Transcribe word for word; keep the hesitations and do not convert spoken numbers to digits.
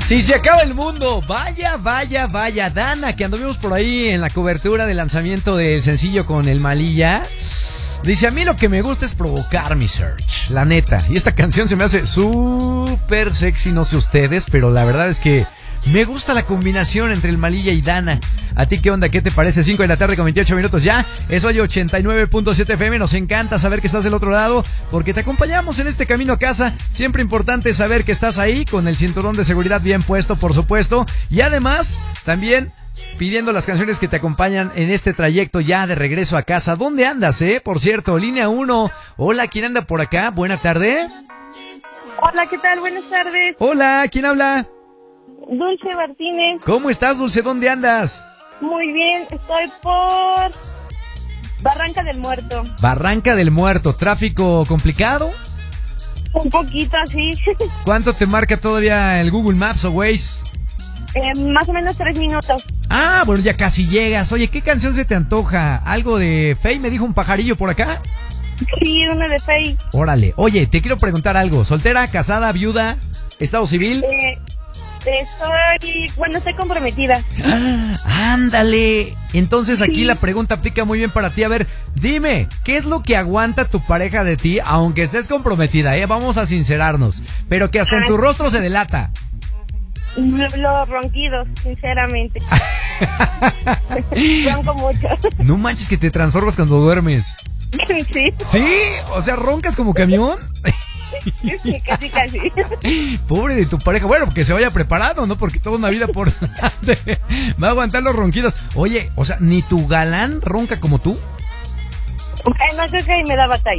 Si se acaba el mundo, vaya, vaya, vaya. Dana, que anduvimos por ahí en la cobertura del lanzamiento del sencillo con el Malilla, dice: a mí lo que me gusta es provocar, mi Search, la neta. Y esta canción se me hace súper sexy, no sé ustedes, pero la verdad es que me gusta la combinación entre el Malilla y Dana. ¿A ti qué onda? ¿Qué te parece? cinco de la tarde con veintiocho minutos ya. Es hoy ochenta y nueve punto siete F M. Nos encanta saber que estás del otro lado, porque te acompañamos en este camino a casa. Siempre importante saber que estás ahí, con el cinturón de seguridad bien puesto, por supuesto. Y además, también pidiendo las canciones que te acompañan en este trayecto ya de regreso a casa. ¿Dónde andas, eh? Por cierto, línea uno. Hola, ¿quién anda por acá? Buena tarde. Hola, ¿qué tal? Buenas tardes. Hola, ¿quién habla? Dulce Martínez. ¿Cómo estás, Dulce? ¿Dónde andas? Muy bien, estoy por Barranca del Muerto. Barranca del Muerto, ¿tráfico complicado? Un poquito así. ¿Cuánto te marca todavía el Google Maps o Waze? Eh, más o menos tres minutos. Ah, bueno, ya casi llegas. Oye, ¿qué canción se te antoja? ¿Algo de Fey? Me dijo un pajarillo por acá. Sí, una de Fey. Órale. Oye, te quiero preguntar algo. ¿Soltera, casada, viuda, estado civil? Eh, estoy, bueno, estoy comprometida. Ah, ándale. Entonces aquí Sí. la pregunta aplica muy bien para ti. A ver, dime, ¿qué es lo que aguanta tu pareja de ti, aunque estés comprometida, eh? Vamos a sincerarnos, pero que hasta en tu rostro se delata. Los ronquidos, sinceramente. Ronco mucho. No manches que te transformas cuando duermes. Sí. ¿Sí? O sea, ¿roncas como camión? Sí, casi, casi. Pobre de tu pareja. Bueno, que se vaya preparado, ¿no? Porque toda una vida por delante va a aguantar los ronquidos. Oye, o sea, ¿ni tu galán ronca como tú? Bueno, creo que ahí me da batalla.